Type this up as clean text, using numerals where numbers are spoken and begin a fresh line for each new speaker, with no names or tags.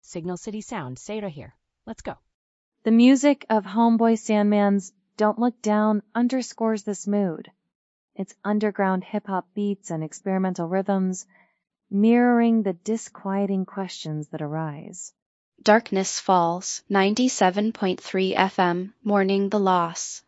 Signal City Sound, say it here. Let's go.
The music of Homeboy Sandman's Don't Look Down underscores this mood. Its underground hip-hop beats and experimental rhythms mirroring the disquieting questions that arise.
Darkness Falls, 97.3 FM, mourning the loss.